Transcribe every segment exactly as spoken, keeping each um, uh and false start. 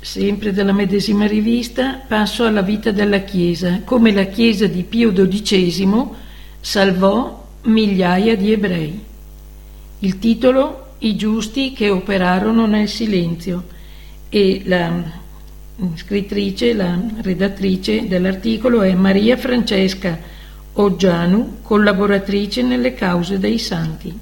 Sempre dalla medesima rivista, passo alla vita della Chiesa, come la Chiesa di Pio dodicesimo salvò migliaia di ebrei. Il titolo: I giusti che operarono nel silenzio, e la scrittrice, la redattrice dell'articolo è Maria Francesca Oggianu, collaboratrice nelle cause dei santi.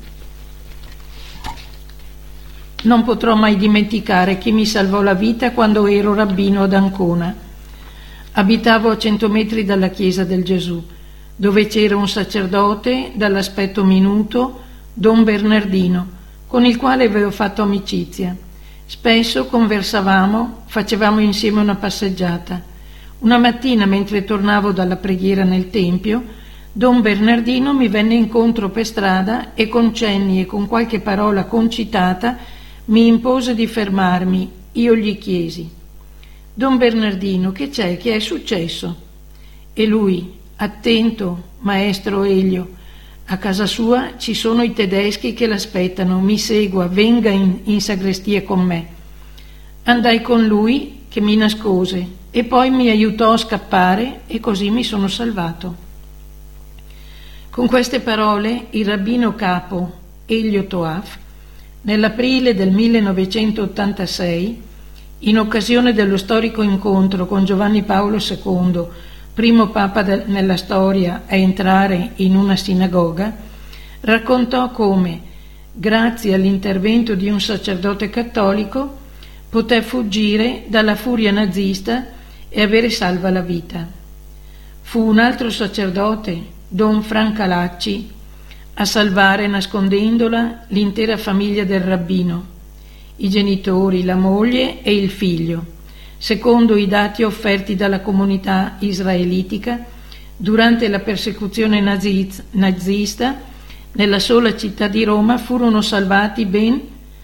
Non potrò mai dimenticare chi mi salvò la vita quando ero rabbino ad Ancona. Abitavo a cento metri dalla chiesa del Gesù, dove c'era un sacerdote dall'aspetto minuto, Don Bernardino, con il quale avevo fatto amicizia. Spesso conversavamo, facevamo insieme una passeggiata. Una mattina, mentre tornavo dalla preghiera nel tempio, Don Bernardino mi venne incontro per strada e con cenni e con qualche parola concitata mi impose di fermarmi. Io gli chiesi: Don Bernardino, che c'è? Che è successo? E lui: attento, maestro Elio, a casa sua ci sono i tedeschi che l'aspettano, mi segua, venga in, in sagrestia con me. Andai con lui, che mi nascose, e poi mi aiutò a scappare, e così mi sono salvato. Con queste parole il rabbino capo Elio Toaf, nell'aprile del millenovecentottantasei, in occasione dello storico incontro con Giovanni Paolo secondo, primo papa de- nella storia a entrare in una sinagoga, raccontò come, grazie all'intervento di un sacerdote cattolico, poté fuggire dalla furia nazista e avere salva la vita. Fu un altro sacerdote, Don Francalacci, a salvare, nascondendola, l'intera famiglia del rabbino, i genitori, la moglie e il figlio, secondo i dati offerti dalla comunità israelitica. Durante la persecuzione naziz- nazista, nella sola città di Roma furono salvati ben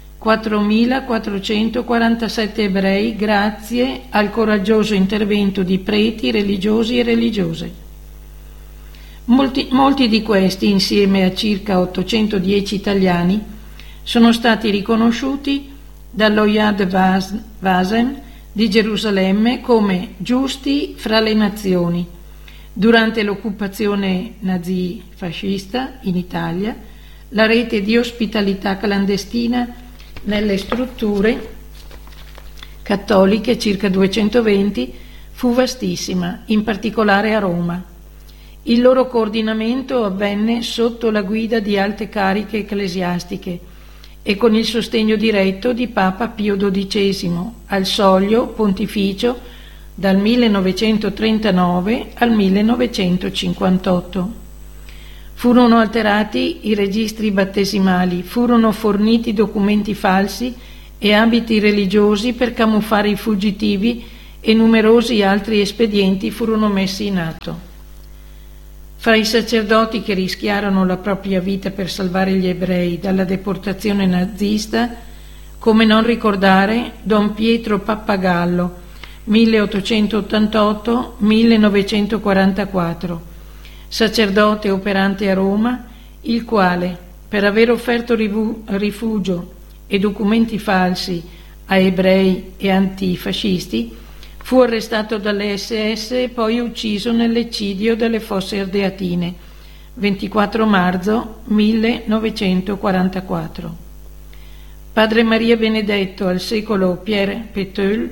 quattromilaquattrocentoquarantasette ebrei grazie al coraggioso intervento di preti, religiosi e religiose. Molti, molti di questi, insieme a circa ottocentodieci italiani, sono stati riconosciuti dallo Yad Vashem di Gerusalemme come giusti fra le nazioni durante l'occupazione nazifascista in Italia. La rete di ospitalità clandestina nelle strutture cattoliche, circa duecentoventi, fu vastissima, in particolare a Roma. Il loro coordinamento avvenne sotto la guida di alte cariche ecclesiastiche e con il sostegno diretto di Papa Pio dodicesimo, al Soglio Pontificio dal millenovecentotrentanove al millenovecentocinquantotto. Furono alterati i registri battesimali, furono forniti documenti falsi e abiti religiosi per camuffare i fuggitivi e numerosi altri espedienti furono messi in atto. Fra i sacerdoti che rischiarono la propria vita per salvare gli ebrei dalla deportazione nazista, come non ricordare Don Pietro Pappagallo, milleottocentottantotto millenovecentoquarantaquattro, sacerdote operante a Roma, il quale, per aver offerto rifugio e documenti falsi a ebrei e antifascisti, fu arrestato dalle esse esse e poi ucciso nell'eccidio delle Fosse Ardeatine, ventiquattro marzo millenovecentoquarantaquattro. Padre Maria Benedetto, al secolo Pierre Peteul,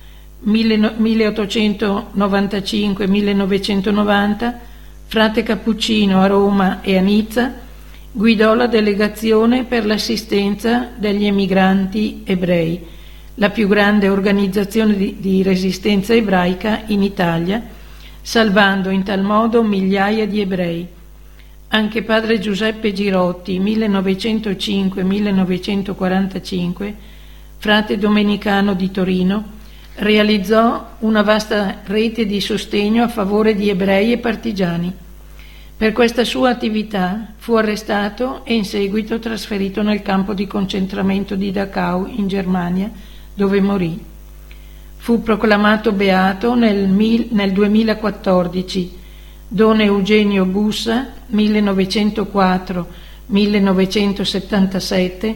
milleottocentonovantacinque millenovecentonovanta, frate cappuccino a Roma e a Nizza, guidò la delegazione per l'assistenza degli emigranti ebrei, la più grande organizzazione di, di resistenza ebraica in Italia, salvando in tal modo migliaia di ebrei. Anche padre Giuseppe Girotti, millenovecentocinque millenovecentoquarantacinque, frate domenicano di Torino, realizzò una vasta rete di sostegno a favore di ebrei e partigiani. Per questa sua attività fu arrestato e in seguito trasferito nel campo di concentramento di Dachau in Germania, dove morì. Fu proclamato beato nel, mil, nel duemilaquattordici. Don Eugenio Bussa, millenovecentoquattro millenovecentosettantasette,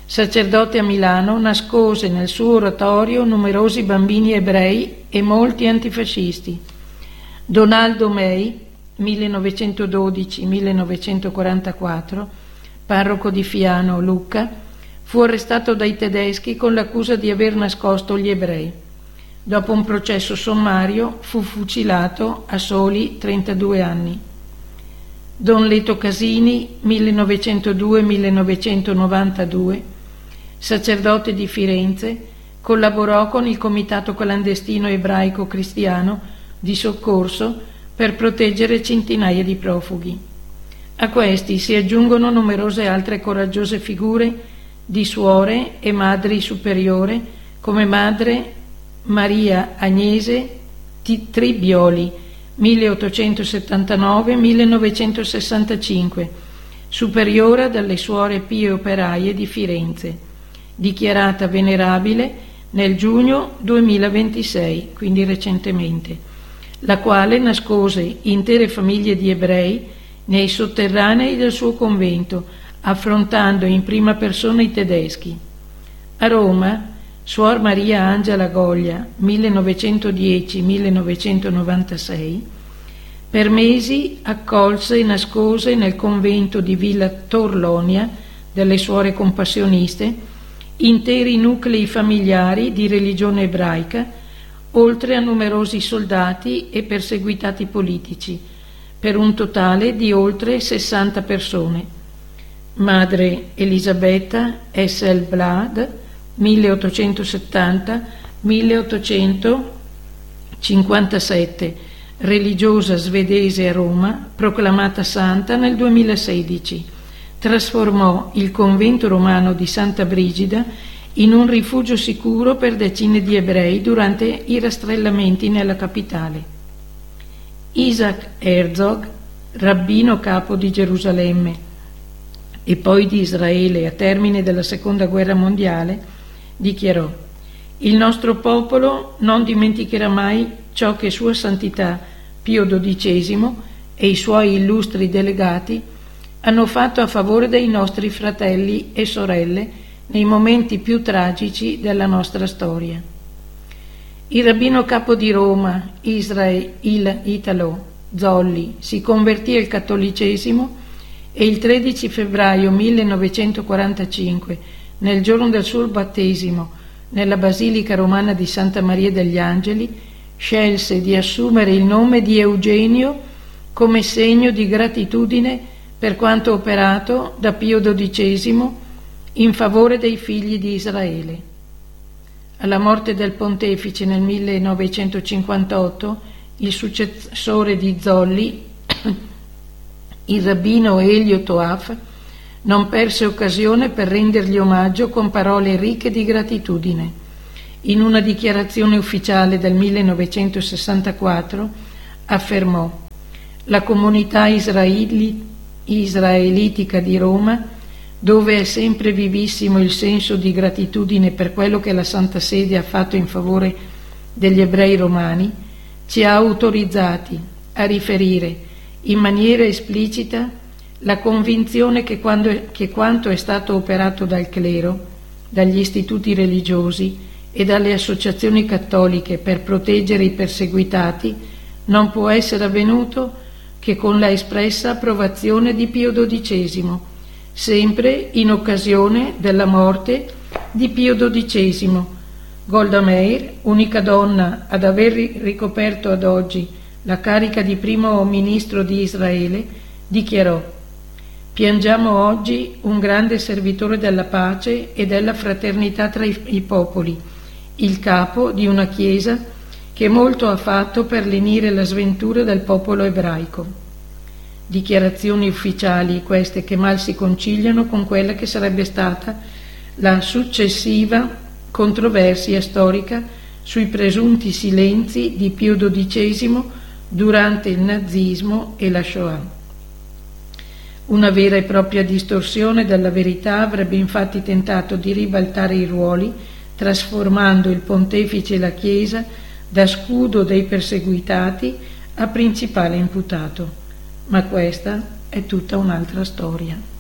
sacerdote a Milano, nascose nel suo oratorio numerosi bambini ebrei e molti antifascisti. Donaldo May, millenovecentododici millenovecentoquarantaquattro, parroco di Fiano, Lucca, fu arrestato dai tedeschi con l'accusa di aver nascosto gli ebrei. Dopo un processo sommario fu fucilato a soli trentadue anni. Don Leto Casini, millenovecentodue millenovecentonovantadue, sacerdote di Firenze, collaborò con il Comitato Clandestino Ebraico Cristiano di Soccorso per proteggere centinaia di profughi. A questi si aggiungono numerose altre coraggiose figure di suore e madri superiore, come Madre Maria Agnese Tribioli, milleottocentosettantanove millenovecentosessantacinque, superiora dalle Suore Pie Operaie di Firenze, dichiarata venerabile nel giugno duemilaventisei, quindi recentemente, la quale nascose intere famiglie di ebrei nei sotterranei del suo convento, affrontando in prima persona i tedeschi. A Roma, Suor Maria Angela Goglia, millenovecentodieci millenovecentonovantasei, per mesi accolse e nascose nel convento di Villa Torlonia delle Suore Compassioniste interi nuclei familiari di religione ebraica, oltre a numerosi soldati e perseguitati politici, per un totale di oltre sessanta persone. Madre Elisabetta Esselblad, milleottocentosettanta milleottocentocinquantasette, religiosa svedese a Roma, proclamata santa nel duemilasedici, trasformò il convento romano di Santa Brigida in un rifugio sicuro per decine di ebrei durante i rastrellamenti nella capitale. Isaac Herzog, rabbino capo di Gerusalemme e poi di Israele a termine della Seconda Guerra Mondiale, dichiarò: «Il nostro popolo non dimenticherà mai ciò che Sua Santità Pio dodicesimo e i suoi illustri delegati hanno fatto a favore dei nostri fratelli e sorelle nei momenti più tragici della nostra storia». Il rabbino capo di Roma, Israel il Italo Zolli, si convertì al cattolicesimo e il tredici febbraio millenovecentoquarantacinque, nel giorno del suo battesimo, nella Basilica Romana di Santa Maria degli Angeli, scelse di assumere il nome di Eugenio come segno di gratitudine per quanto operato da Pio dodicesimo in favore dei figli di Israele. Alla morte del pontefice nel millenovecentocinquantotto, il successore di Zolli, il rabbino Elio Toaf, non perse occasione per rendergli omaggio con parole ricche di gratitudine. In una dichiarazione ufficiale del millenovecentosessantaquattro affermò: «La comunità israeli, israelitica di Roma, dove è sempre vivissimo il senso di gratitudine per quello che la Santa Sede ha fatto in favore degli ebrei romani, ci ha autorizzati a riferire in maniera esplicita la convinzione che, quando, che quanto è stato operato dal clero, dagli istituti religiosi e dalle associazioni cattoliche per proteggere i perseguitati non può essere avvenuto che con la espressa approvazione di Pio dodicesimo, sempre in occasione della morte di Pio dodicesimo. Golda Meir, unica donna ad aver ricoperto ad oggi la carica di primo ministro di Israele, dichiarò: «Piangiamo oggi un grande servitore della pace e della fraternità tra i, i popoli, il capo di una Chiesa che molto ha fatto per lenire la sventura del popolo ebraico». Dichiarazioni ufficiali queste che mal si conciliano con quella che sarebbe stata la successiva controversia storica sui presunti silenzi di Pio dodicesimo durante il nazismo e la Shoah. Una vera e propria distorsione della verità avrebbe infatti tentato di ribaltare i ruoli, trasformando il pontefice e la Chiesa da scudo dei perseguitati a principale imputato. Ma questa è tutta un'altra storia.